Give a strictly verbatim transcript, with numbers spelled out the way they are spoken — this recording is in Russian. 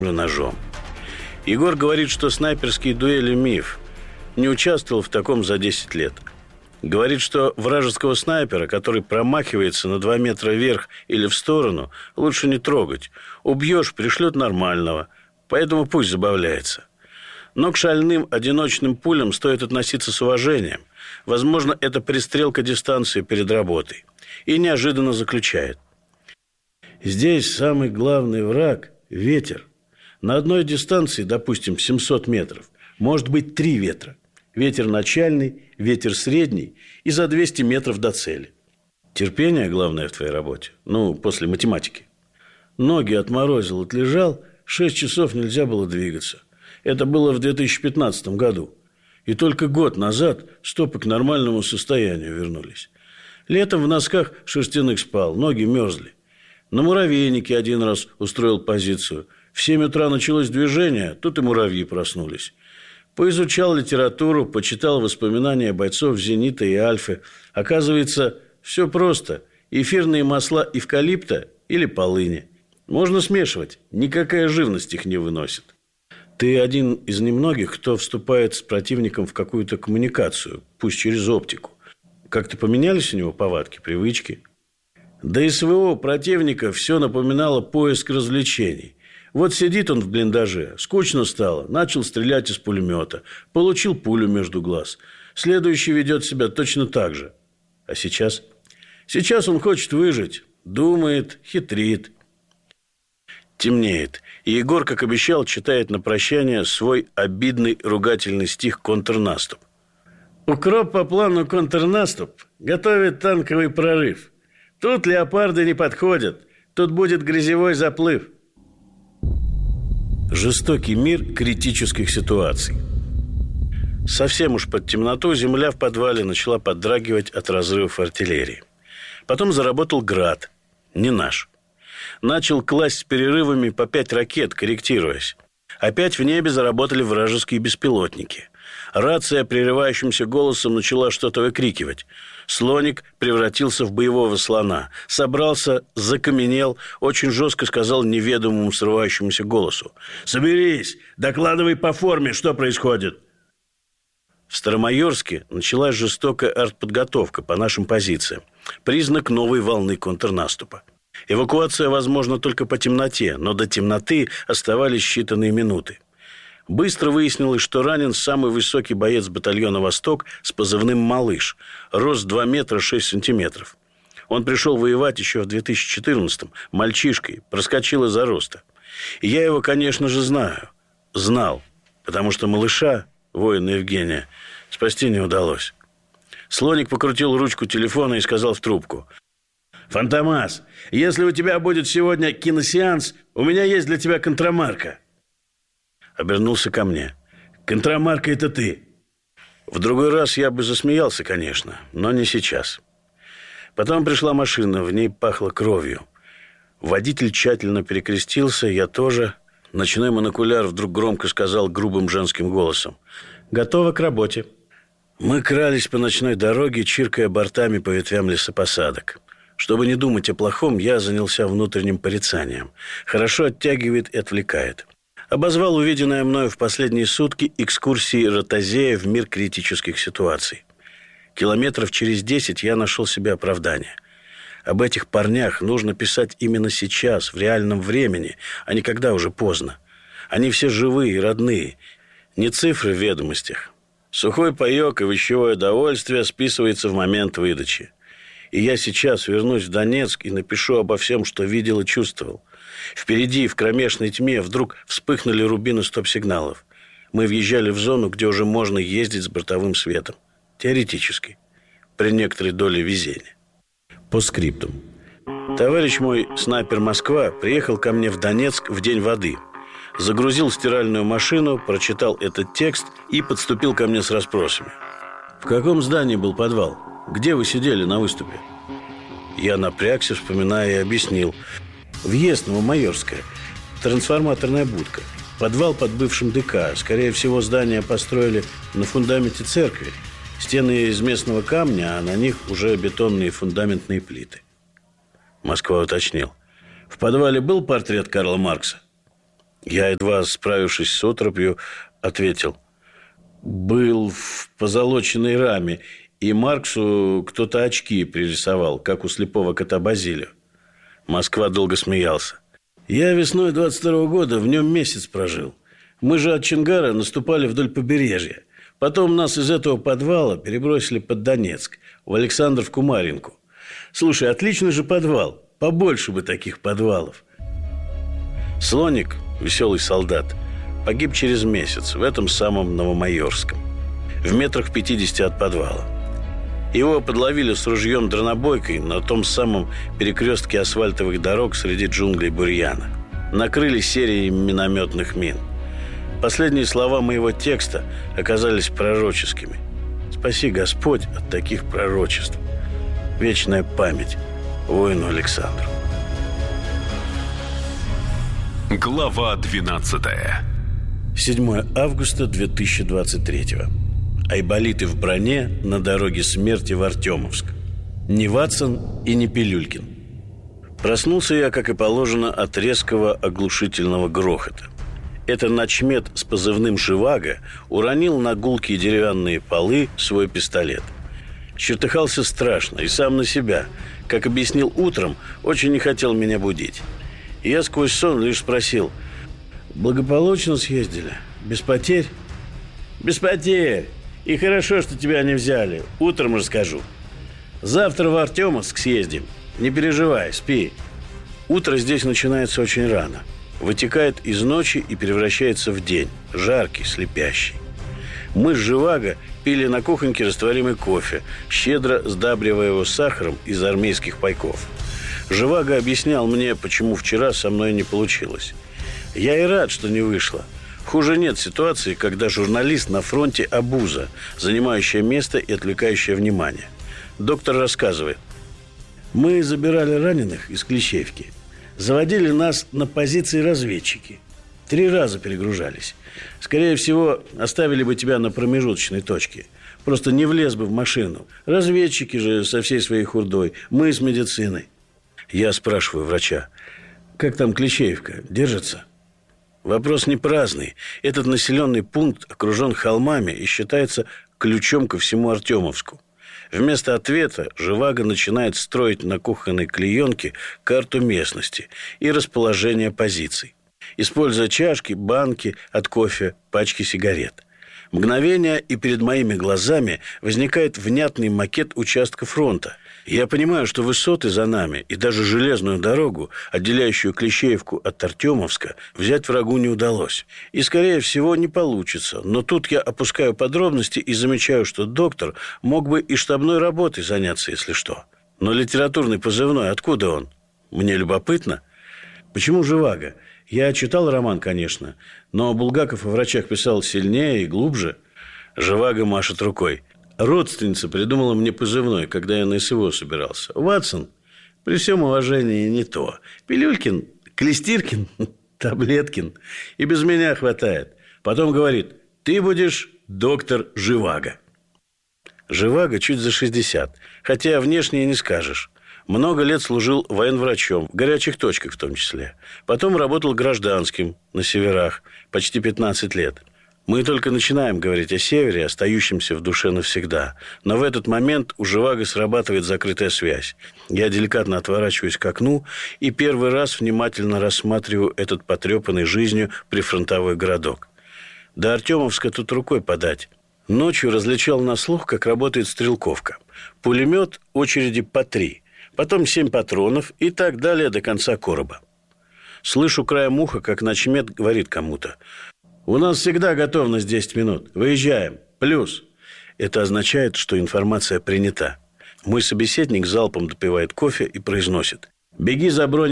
ножом. Егор говорит, что снайперские дуэли – миф. Не участвовал в таком за десять лет. Говорит, что вражеского снайпера, который промахивается на два метра вверх или в сторону, лучше не трогать. Убьешь – пришлет нормального. Поэтому пусть забавляется. Но к шальным одиночным пулям стоит относиться с уважением. Возможно, это пристрелка дистанции перед работой. И неожиданно заключает. Здесь самый главный враг – ветер. На одной дистанции, допустим, семьсот метров, может быть три ветра. Ветер начальный, ветер средний и за двести метров до цели. Терпение главное в твоей работе. Ну, после математики. Ноги отморозил, отлежал, шесть часов нельзя было двигаться. Это было в две тысячи пятнадцатом году. И только год назад стопы к нормальному состоянию вернулись. Летом в носках шерстяных спал, ноги мерзли. На муравейнике один раз устроил позицию. В семь утра началось движение, тут и муравьи проснулись. Поизучал литературу, почитал воспоминания бойцов «Зенита» и «Альфы». Оказывается, все просто. Эфирные масла эвкалипта или полыни. Можно смешивать, никакая живность их не выносит. Ты один из немногих, кто вступает с противником в какую-то коммуникацию, пусть через оптику. Как-то поменялись у него повадки, привычки? До СВО противника все напоминало поиск развлечений. Вот сидит он в блиндаже, скучно стало, начал стрелять из пулемета, получил пулю между глаз. Следующий ведет себя точно так же. А сейчас? Сейчас он хочет выжить, думает, хитрит. Темнеет, и Егор, как обещал, читает на прощание свой обидный ругательный стих «Контрнаступ». Укроп по плану контрнаступ готовит танковый прорыв. Тут леопарды не подходят, тут будет грязевой заплыв. Жестокий мир критических ситуаций. Совсем уж под темноту земля в подвале начала подрагивать от разрывов артиллерии. Потом заработал град, не наш. Начал класть с перерывами по пять ракет, корректируясь. Опять в небе заработали вражеские беспилотники. Рация прерывающимся голосом начала что-то выкрикивать. Слоник превратился в боевого слона. Собрался, закаменел, очень жестко сказал неведомому срывающемуся голосу: «Соберись! Докладывай по форме, что происходит!» В Старомайорске началась жестокая артподготовка по нашим позициям. Признак новой волны контрнаступа. Эвакуация возможна только по темноте, но до темноты оставались считанные минуты. Быстро выяснилось, что ранен самый высокий боец батальона «Восток» с позывным «Малыш», рост два метра шесть сантиметров. Он пришел воевать еще в две тысячи четырнадцатом, мальчишкой, проскочил из-за роста. И я его, конечно же, знаю. Знал, потому что малыша, воина Евгения, спасти не удалось. Слоник покрутил ручку телефона и сказал в трубку: «Фантомас, если у тебя будет сегодня киносеанс, у меня есть для тебя контрамарка». Обернулся ко мне. «Контрамарка – это ты». В другой раз я бы засмеялся, конечно, но не сейчас. Потом пришла машина, в ней пахло кровью. Водитель тщательно перекрестился, я тоже. Ночной монокуляр вдруг громко сказал грубым женским голосом: «Готово к работе». Мы крались по ночной дороге, чиркая бортами по ветвям лесопосадок. Чтобы не думать о плохом, я занялся внутренним порицанием. Хорошо оттягивает и отвлекает. Обозвал увиденное мною в последние сутки экскурсией ротозея в мир критических ситуаций. Километров через десять я нашел себе оправдание. Об этих парнях нужно писать именно сейчас, в реальном времени, а не когда уже поздно. Они все живые и родные, не цифры в ведомостях. Сухой паёк и вещевое удовольствие списывается в момент выдачи. И я сейчас вернусь в Донецк и напишу обо всем, что видел и чувствовал. Впереди, в кромешной тьме, вдруг вспыхнули рубины стоп-сигналов. Мы въезжали в зону, где уже можно ездить с бортовым светом. Теоретически. При некоторой доле везения. По скриптум. Товарищ мой, снайпер Москва, приехал ко мне в Донецк в день воды. Загрузил стиральную машину, прочитал этот текст и подступил ко мне с расспросами. В каком здании был подвал? Где вы сидели на выступе? Я напрягся, вспоминая, и объяснил. Въезд Новомайорская. Трансформаторная будка. Подвал под бывшим ДК. Скорее всего, здание построили на фундаменте церкви. Стены из местного камня, а на них уже бетонные фундаментные плиты. Москва уточнил. В подвале был портрет Карла Маркса? Я, едва справившись с оторопью, ответил: был в позолоченной раме, и Марксу кто-то очки пририсовал, как у слепого кота Базилио. Москва долго смеялся. Я весной двадцать второго года в нем месяц прожил. Мы же от Чингара наступали вдоль побережья. Потом нас из этого подвала перебросили под Донецк, в Александровку-Маринку. Слушай, отличный же подвал. Побольше бы таких подвалов. Слоник, веселый солдат, погиб через месяц в этом самом Новомайорском, в метрах пятидесяти от подвала. Его подловили с ружьем-дронобойкой на том самом перекрестке асфальтовых дорог среди джунглей бурьяна. Накрыли серией минометных мин. Последние слова моего текста оказались пророческими. Спаси Господь от таких пророчеств. Вечная память воину Александру. Глава двенадцатая. седьмое августа две тысячи двадцать третьего. Айболиты в броне на дороге смерти в Артемовск. Не Ватсон и не Пилюлькин. Проснулся я, как и положено, от резкого оглушительного грохота. Это начмет с позывным «Живаго» уронил на гулкие деревянные полы свой пистолет. Чертыхался страшно и сам на себя. Как объяснил утром, очень не хотел меня будить. И я сквозь сон лишь спросил: благополучно съездили? Без потерь? Без потерь. И хорошо, что тебя не взяли. Утром расскажу. Завтра в Артемовск съездим. Не переживай, спи. Утро здесь начинается очень рано. Вытекает из ночи и превращается в день. Жаркий, слепящий. Мы с Живаго пили на кухоньке растворимый кофе, щедро сдабривая его сахаром из армейских пайков. Живаго объяснял мне, почему вчера со мной не получилось. Я и рад, что не вышло. Хуже нет ситуации, когда журналист на фронте обуза, занимающая место и отвлекающая внимание. Доктор рассказывает: мы забирали раненых из Клещеевки. Заводили нас на позиции разведчики. Три раза перегружались. Скорее всего, оставили бы тебя на промежуточной точке. Просто не влез бы в машину. Разведчики же со всей своей хурдой. Мы с медициной. Я спрашиваю врача: как там Клещеевка? Держится? Вопрос не праздный. Этот населенный пункт окружен холмами и считается ключом ко всему Артемовску. Вместо ответа Живаго начинает строить на кухонной клеенке карту местности и расположение позиций, используя чашки, банки от кофе, пачки сигарет. Мгновение, и перед моими глазами возникает внятный макет участка фронта. Я понимаю, что высоты за нами и даже железную дорогу, отделяющую Клещеевку от Артемовска, взять врагу не удалось. И, скорее всего, не получится. Но тут я опускаю подробности и замечаю, что доктор мог бы и штабной работой заняться, если что. Но литературный позывной, откуда он? Мне любопытно. Почему Живаго? Я читал роман, конечно, но Булгаков о врачах писал сильнее и глубже. Живаго машет рукой. Родственница придумала мне позывной, когда я на СВО собирался. Ватсон, при всем уважении, не то. Пилюлькин, Клестиркин, Таблеткин. И без меня хватает. Потом говорит: ты будешь доктор Живаго. Живаго чуть за шестьдесят, хотя внешне и не скажешь. Много лет служил военврачом, в горячих точках в том числе. Потом работал гражданским на северах, почти пятнадцать лет. Мы только начинаем говорить о севере, остающемся в душе навсегда. Но в этот момент у Живаго срабатывает закрытая связь. Я деликатно отворачиваюсь к окну и первый раз внимательно рассматриваю этот потрепанный жизнью прифронтовой городок. До Артемовска тут рукой подать. Ночью различал на слух, как работает стрелковка. Пулемет, очереди по три. Потом семь патронов и так далее до конца короба. Слышу краем уха, как начмет говорит кому-то: у нас всегда готовность десять минут. Выезжаем. Плюс. Это означает, что информация принята. Мой собеседник залпом допивает кофе и произносит: беги за броней.